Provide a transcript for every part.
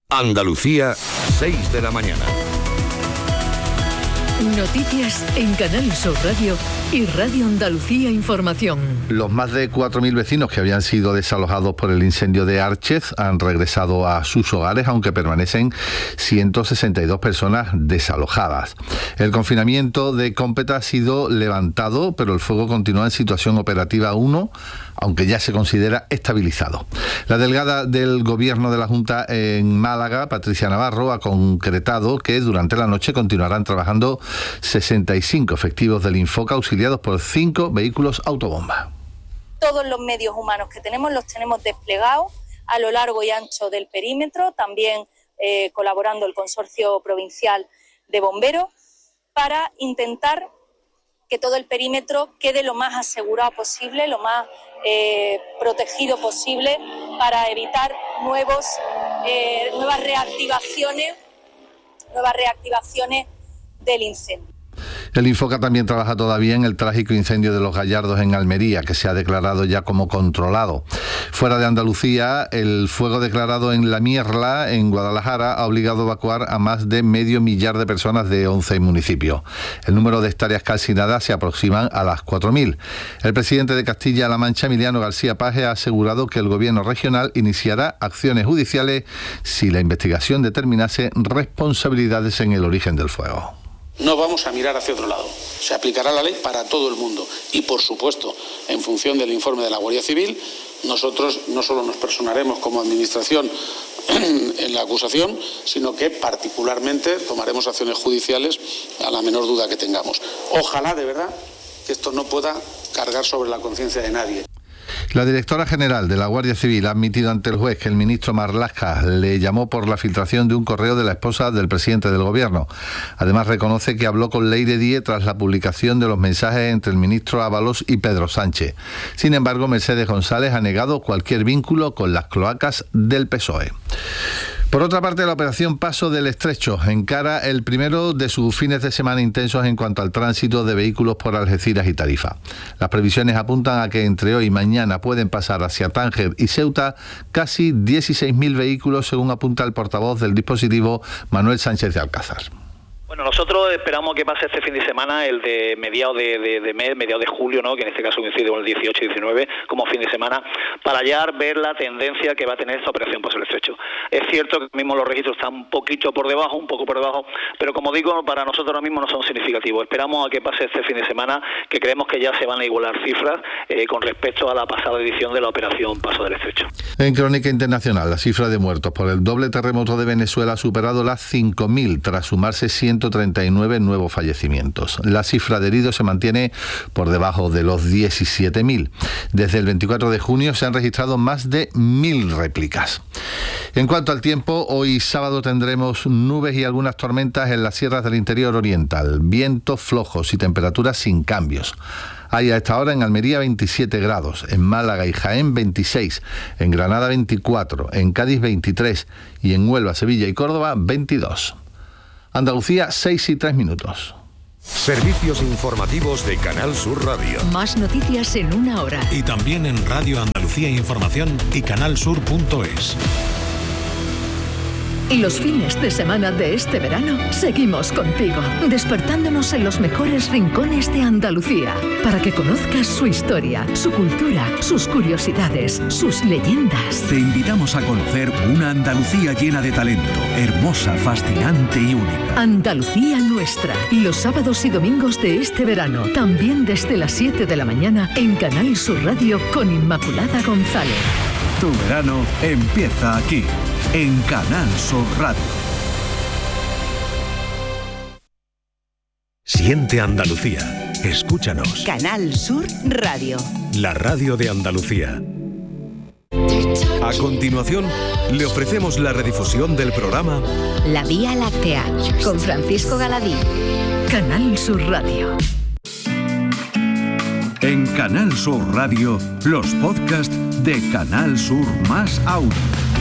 Andalucía, 6 de la mañana. Noticias en Canal Sur Radio y Radio Andalucía Información. Los más de 4.000 vecinos que habían sido desalojados por el incendio de Árchez han regresado a sus hogares, aunque permanecen 162 personas desalojadas. El confinamiento de Cómpeta ha sido levantado, pero el fuego continúa en situación operativa 1, aunque ya se considera estabilizado. La delegada del Gobierno de la Junta en Málaga, Patricia Navarro, ha concretado que durante la noche continuarán trabajando 65 efectivos del Infoca, auxiliados por 5 vehículos autobomba. Todos los medios humanos que tenemos los tenemos desplegados a lo largo y ancho del perímetro, también colaborando el Consorcio Provincial de Bomberos, para intentar que todo el perímetro quede lo más asegurado posible, lo más protegido posible, para evitar nuevas reactivaciones del incendio. El Infoca también trabaja todavía en el trágico incendio de Los Gallardos en Almería, que se ha declarado ya como controlado. Fuera de Andalucía, el fuego declarado en La Mierla, en Guadalajara, ha obligado a evacuar a más de 500.000 de personas de 11 municipios. El número de hectáreas calcinadas se aproximan a las 4.000. El presidente de Castilla-La Mancha, Emiliano García Paje, ha asegurado que el gobierno regional iniciará acciones judiciales si la investigación determinase responsabilidades en el origen del fuego. No vamos a mirar hacia otro lado. Se aplicará la ley para todo el mundo. Y, por supuesto, en función del informe de la Guardia Civil, nosotros no solo nos personaremos como Administración en la acusación, sino que particularmente tomaremos acciones judiciales a la menor duda que tengamos. Ojalá, de verdad, que esto no pueda cargar sobre la conciencia de nadie. La directora general de la Guardia Civil ha admitido ante el juez que el ministro Marlaska le llamó por la filtración de un correo de la esposa del presidente del gobierno. Además, reconoce que habló con Leire Díez tras la publicación de los mensajes entre el ministro Ábalos y Pedro Sánchez. Sin embargo, Mercedes González ha negado cualquier vínculo con las cloacas del PSOE. Por otra parte, la operación Paso del Estrecho encara el primero de sus fines de semana intensos en cuanto al tránsito de vehículos por Algeciras y Tarifa. Las previsiones apuntan a que entre hoy y mañana pueden pasar hacia Tánger y Ceuta casi 16.000 vehículos, según apunta el portavoz del dispositivo, Manuel Sánchez de Alcázar. Bueno, nosotros esperamos que pase este fin de semana, el de mediados de mes, mediados de julio, ¿no?, que en este caso coincide con el 18 y 19 como fin de semana, para ya ver la tendencia que va a tener esta operación Paso del Estrecho. Es cierto que mismo los registros están un poco por debajo, pero como digo, para nosotros ahora mismo no son significativos. Esperamos a que pase este fin de semana, que creemos que ya se van a igualar cifras con respecto a la pasada edición de la operación Paso del Estrecho. En crónica internacional, la cifra de muertos por el doble terremoto de Venezuela ha superado las 5.000, tras sumarse 139 nuevos fallecimientos. La cifra de heridos se mantiene por debajo de los 17.000. Desde el 24 de junio se han registrado más de 1.000 réplicas. En cuanto al tiempo, hoy sábado tendremos nubes y algunas tormentas en las sierras del interior oriental, vientos flojos y temperaturas sin cambios. Hay a esta hora en Almería 27 grados, en Málaga y Jaén 26, en Granada 24, en Cádiz 23 y en Huelva, Sevilla y Córdoba 22. Andalucía, 6:03. Servicios informativos de Canal Sur Radio. Más noticias en una hora. Y también en Radio Andalucía Información y canalsur.es. Y los fines de semana de este verano seguimos contigo, despertándonos en los mejores rincones de Andalucía, para que conozcas su historia, su cultura, sus curiosidades, sus leyendas. Te invitamos a conocer una Andalucía llena de talento, hermosa, fascinante y única. Andalucía nuestra, los sábados y domingos de este verano, también desde las 7 de la mañana en Canal Sur Radio con Inmaculada González. Tu verano empieza aquí, en Canal Sur Radio. Siente Andalucía. Escúchanos. Canal Sur Radio. La radio de Andalucía. A continuación, le ofrecemos la redifusión del programa La Vía Láctea, con Francisco Galadí. Canal Sur Radio. En Canal Sur Radio, los podcasts de Canal Sur más Audio.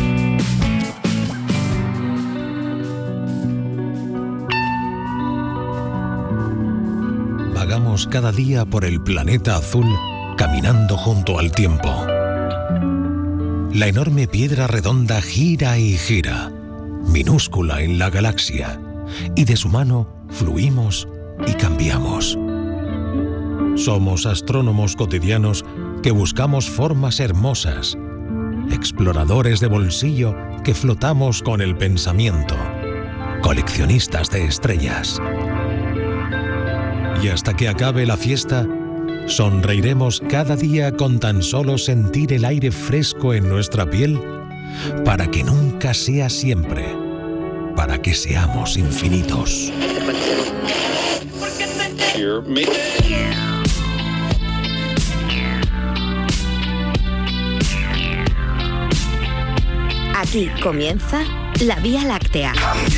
Vagamos cada día por el planeta azul, caminando junto al tiempo. La enorme piedra redonda gira y gira. minúscula en la galaxia, y de su mano fluimos y cambiamos. Somos astrónomos cotidianos que buscamos formas hermosas, exploradores de bolsillo que flotamos con el pensamiento, coleccionistas de estrellas. Y hasta que acabe la fiesta, sonreiremos cada día con tan solo sentir el aire fresco en nuestra piel, para que nunca sea siempre, para que seamos infinitos. Aquí comienza La Vía Láctea.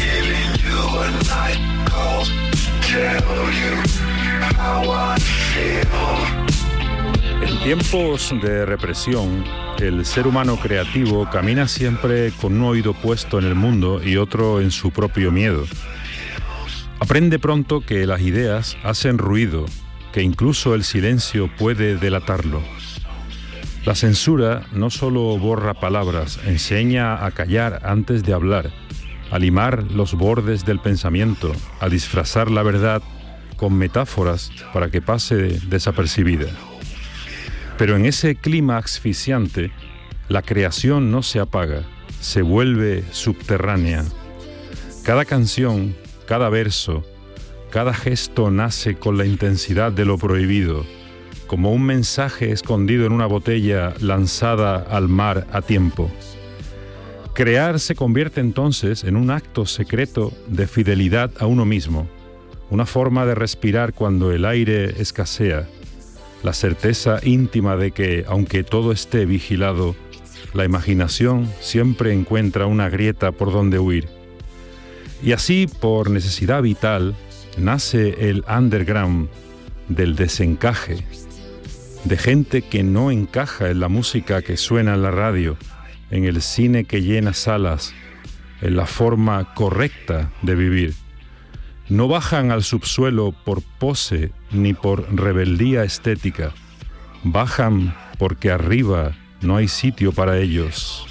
En tiempos de represión, el ser humano creativo camina siempre con un oído puesto en el mundo y otro en su propio miedo. Aprende pronto que las ideas hacen ruido, que incluso el silencio puede delatarlo. La censura no solo borra palabras, enseña a callar antes de hablar, a limar los bordes del pensamiento, a disfrazar la verdad con metáforas para que pase desapercibida. Pero en ese clima asfixiante, la creación no se apaga, se vuelve subterránea. Cada canción, cada verso, cada gesto nace con la intensidad de lo prohibido, como un mensaje escondido en una botella lanzada al mar a tiempo. Crear se convierte entonces en un acto secreto de fidelidad a uno mismo, una forma de respirar cuando el aire escasea, la certeza íntima de que, aunque todo esté vigilado, la imaginación siempre encuentra una grieta por donde huir. Y así, por necesidad vital, nace el underground, del desencaje, de gente que no encaja en la música que suena en la radio, en el cine que llena salas, en la forma correcta de vivir. No bajan al subsuelo por pose ni por rebeldía estética. Bajan porque arriba no hay sitio para ellos.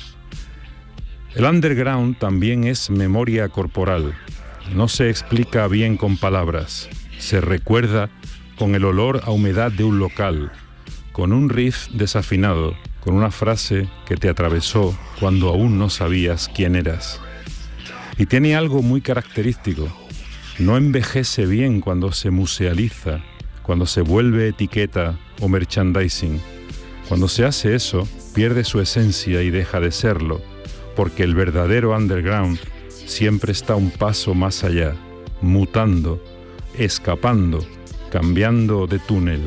El underground también es memoria corporal. No se explica bien con palabras. Se recuerda con el olor a humedad de un local, con un riff desafinado, con una frase que te atravesó cuando aún no sabías quién eras. Y tiene algo muy característico. No envejece bien cuando se musealiza, cuando se vuelve etiqueta o merchandising. Cuando se hace eso, pierde su esencia y deja de serlo, porque el verdadero underground siempre está un paso más allá, mutando, escapando, cambiando de túnel.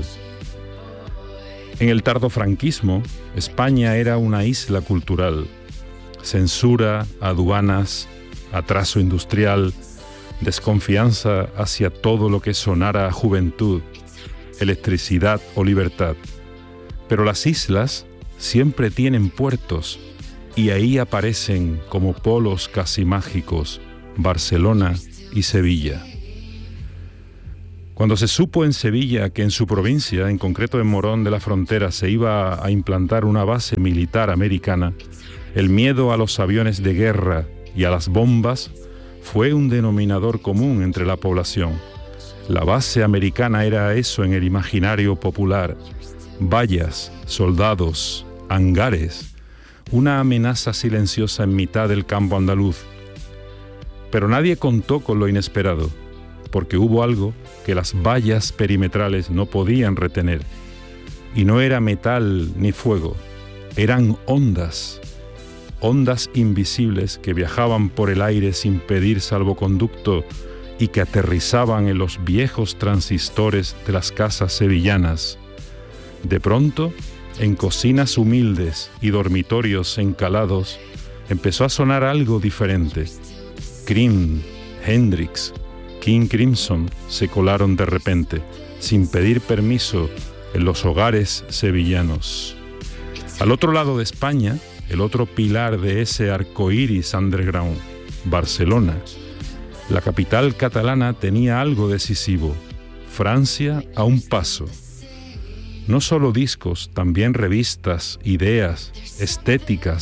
En el tardofranquismo, España era una isla cultural. Censura, aduanas, atraso industrial, desconfianza hacia todo lo que sonara a juventud, electricidad o libertad. Pero las islas siempre tienen puertos y ahí aparecen como polos casi mágicos Barcelona y Sevilla. Cuando se supo en Sevilla que en su provincia, en concreto en Morón de la Frontera, se iba a implantar una base militar americana, el miedo a los aviones de guerra y a las bombas fue un denominador común entre la población. La base americana era eso en el imaginario popular: vallas, soldados, hangares, una amenaza silenciosa en mitad del campo andaluz. Pero nadie contó con lo inesperado, porque hubo algo que las vallas perimetrales no podían retener. Y no era metal ni fuego, eran ondas. Ondas invisibles que viajaban por el aire sin pedir salvoconducto y que aterrizaban en los viejos transistores de las casas sevillanas. De pronto, en cocinas humildes y dormitorios encalados, empezó a sonar algo diferente. Cream, Hendrix, King Crimson se colaron de repente, sin pedir permiso, en los hogares sevillanos. Al otro lado de España, el otro pilar de ese arcoíris underground, Barcelona. La capital catalana tenía algo decisivo: Francia a un paso. No solo discos, también revistas, ideas, estéticas,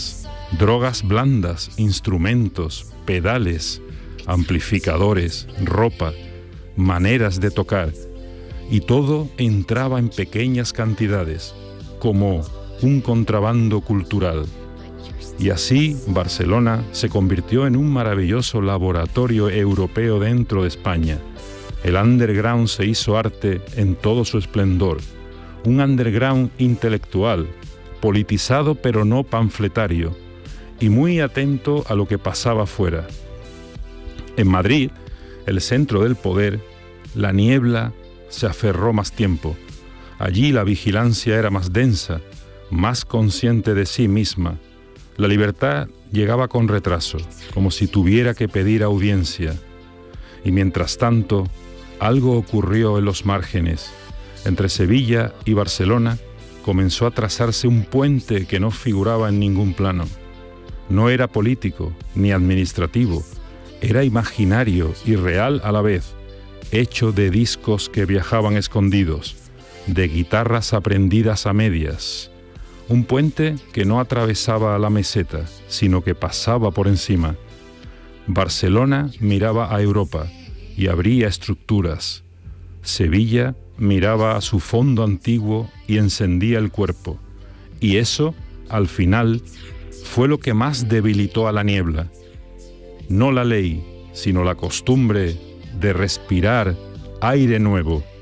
drogas blandas, instrumentos, pedales, amplificadores, ropa, maneras de tocar, y todo entraba en pequeñas cantidades, como un contrabando cultural. Y así Barcelona se convirtió en un maravilloso laboratorio europeo dentro de España. El underground se hizo arte en todo su esplendor, un underground intelectual, politizado pero no panfletario, y muy atento a lo que pasaba afuera. En Madrid, el centro del poder, la niebla se aferró más tiempo. Allí la vigilancia era más densa, más consciente de sí misma. La libertad llegaba con retraso, como si tuviera que pedir audiencia. Y mientras tanto, algo ocurrió en los márgenes. Entre Sevilla y Barcelona comenzó a trazarse un puente que no figuraba en ningún plano. No era político ni administrativo, era imaginario y real a la vez, hecho de discos que viajaban escondidos, de guitarras aprendidas a medias. Un puente que no atravesaba la meseta, sino que pasaba por encima. Barcelona miraba a Europa y abría estructuras. Sevilla miraba a su fondo antiguo y encendía el cuerpo. Y eso, al final, fue lo que más debilitó a la niebla. No la ley, sino la costumbre de respirar aire nuevo